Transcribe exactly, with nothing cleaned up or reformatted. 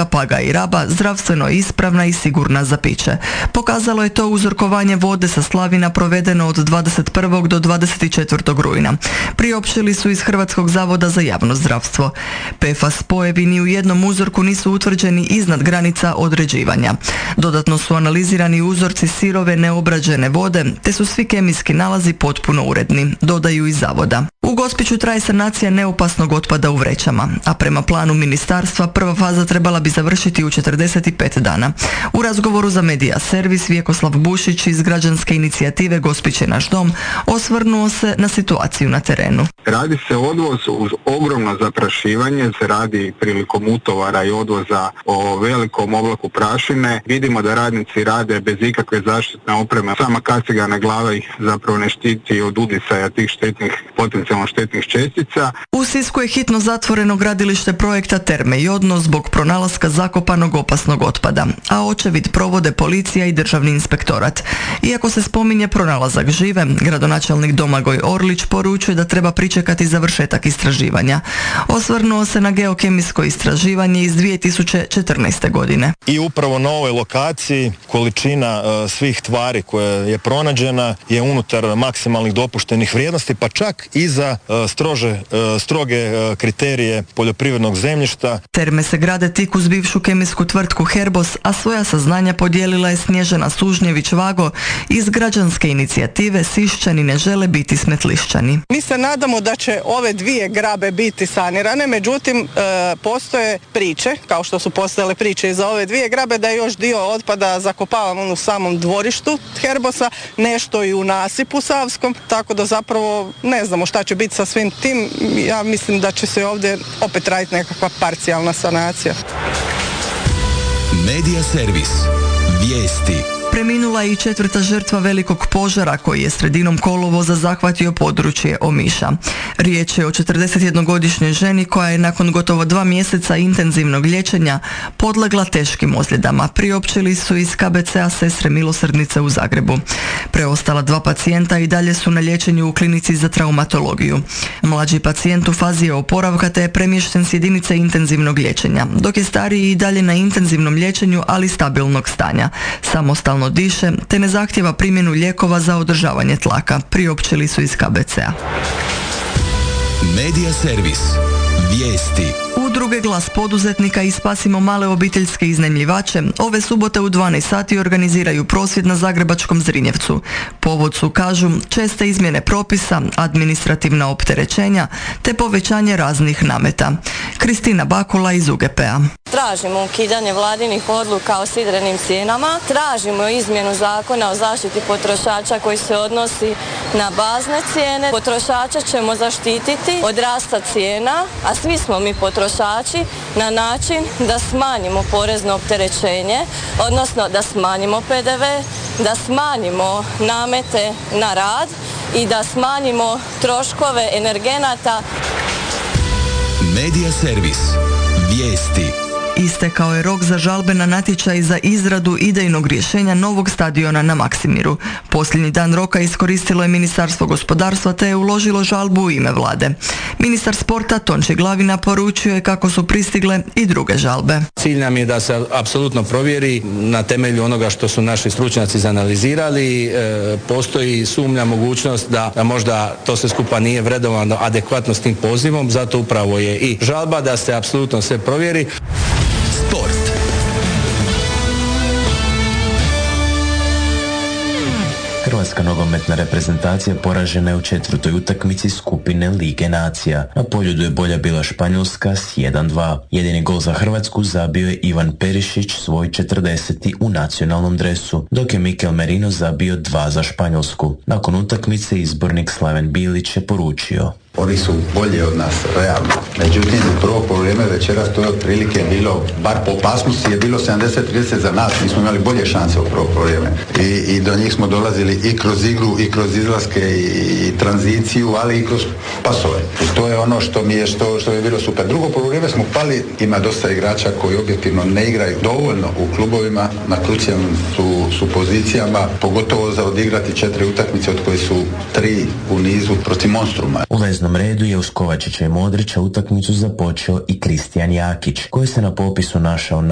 Luka, Paga i Raba zdravstveno ispravna i sigurna za piće. Pokazalo je to uzorkovanje vode sa slavina provedeno od dvadeset prvog do dvadeset četvrtog rujna. Priopćili su iz Hrvatskog zavoda za javno zdravstvo. P F A S spojevi ni u jednom uzorku nisu utvrđeni iznad granica određivanja. Dodatno su analizirani uzorci sirove neobrađene vode, te su svi kemijski nalazi potpuno uredni, dodaju iz zavoda. U Gospiću traje sanacija neopasnog otpada u vrećama, a prema planu ministarstva prva faza trebala bi završiti u četrdeset pet dana. U razgovoru za Medija servis Vjekoslav Bušić iz građanske inicijative Gospić je naš dom osvrnuo se na situaciju na terenu. Radi se odvoz uz ogromno zaprašivanje, se radi prilikom utovara i odvoza o velikom oblaku prašine. Vidimo da radnici rade bez ikakve zaštitne opreme. Sama kaciga na glavi ih zapravo ne štiti od udisaja tih štetnih, potencijalno štetnih čestica. U Sisku je hitno zatvoreno gradilište projekta Terme i Odno zbog pronalaska zakopanog opasnog otpada, a očevid provode policija i državni inspektorat. Iako se spominje pronalazak žive, gradonačelnik Domagoj Orlić poručuje da treba pričekati završetak istraživanja. Osvrnuo se na geokemijsko istraživanje iz dvije tisuće četrnaeste. godine. I upravo na ovoj lokaciji količina uh, svih tvari koja je pronađena je unutar maksimalnih dopuštenih vrijednosti, pa čak i za uh, strože, uh, stroge uh, kriterije poljoprivrednog zemljišta. Terme se grade tik uz bivšu kemijsku tvrtku Herbos, a svoja saznanja podijelila je Snježana Sužnjević-Vago iz građanske inicijative Siščani ne žele biti smetlišćani. Mi se nadamo da će ove dvije grabe biti sanirane, međutim e, postoje priče, kao što su postojale priče i za ove dvije grabe, da je još dio otpada zakopavan u samom dvorištu Herbosa, nešto i u nasipu Savskom, tako da zapravo ne znamo šta će biti sa svim tim. Ja mislim da će se ovdje opet raditi nekakva parcijalna sanacija. Medija servis. Vijesti. Preminula je i četvrta žrtva velikog požara koji je sredinom kolovoza zahvatio područje Omiša. Riječ je o četrdesetjednogodišnjoj ženi koja je nakon gotovo dva mjeseca intenzivnog liječenja podlegla teškim ozljedama. Priopćili su iz K B C-a Sestre milosrdnice u Zagrebu. Preostala dva pacijenta i dalje su na liječenju u klinici za traumatologiju. Mlađi pacijent u fazi je oporavka te je premješten s jedinice intenzivnog liječenja, dok je stariji i dalje na intenzivnom liječenju, ali stabilnog stanja. Samostalno diše te ne zahtjeva primjenu lijekova za održavanje tlaka, priopćili su iz K B C-a. Medija servis. Vijesti. Udruge Glas poduzetnika i Spasimo male obiteljske iznajmljivače ove subote u dvanaest sati organiziraju prosvjed na zagrebačkom Zrinjevcu. Povod su, kažu, česte izmjene propisa, administrativna opterećenja te povećanje raznih nameta. Kristina Bakula iz U G P-a. Tražimo ukidanje vladinih odluka o sidrenim cijenama, tražimo izmjenu zakona o zaštiti potrošača koji se odnosi na bazne cijene. Potrošača ćemo zaštititi od rasta cijena, a svi smo mi potrošači, na način da smanjimo porezno opterećenje, odnosno da smanjimo P D V, da smanjimo namete na rad i da smanjimo troškove energenata. Medija servis. Vijesti. Istekao je rok za žalbe na natječaj za izradu idejnog rješenja novog stadiona na Maksimiru. Posljednji dan roka iskoristilo je Ministarstvo gospodarstva te je uložilo žalbu u ime vlade. Ministar sporta Tonči Glavina poručio je kako su pristigle i druge žalbe. Cilj nam je da se apsolutno provjeri na temelju onoga što su naši stručnjaci izanalizirali. E, postoji sumnja, mogućnost da, da možda to sve skupa nije vrednovano adekvatno s tim pozivom, zato upravo je i žalba da se apsolutno sve provjeri. Sport. Hrvatska nogometna reprezentacija poražena je u četvrtoj utakmici skupine Lige nacija. Na poljudu je bolja bila Španjolska s jedan dva. Jedini gol za Hrvatsku zabio je Ivan Perišić, svoj četrdeseti u nacionalnom dresu, dok je Mikel Merino zabio dva za Španjolsku. Nakon utakmice izbornik Slaven Bilić je poručio: Oni su bolji od nas, realno. Međutim, u prvo polovreme večeras to je otprilike bilo, bar po opasnosti je bilo sedamdeset trideset za nas, mi smo imali bolje šanse u prvo polovreme. I, I do njih smo dolazili i kroz igru, i kroz izlaske, i, i tranziciju, ali i kroz pasove. I to je ono što mi je, što, što je bilo super. Drugo polovreme smo pali, ima dosta igrača koji objektivno ne igraju dovoljno u klubovima, na krucijalnim su, su pozicijama, pogotovo za odigrati četiri utakmice, od koje su tri u nizu protiv Monstruma. U veznom redu je uz Kovačića i Modrića utakmicu započeo i Kristijan Jakić, koji se na popisu našao